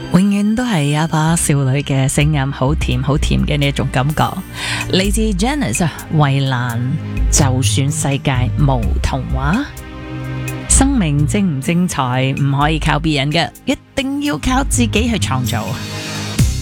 永遠都係一把少女嘅聲音，好甜好甜嘅呢一種感覺。嚟自 Janice 衛蘭，就算世界無童話，生命精唔精彩唔可以靠別人嘅，一定要靠自己去創造。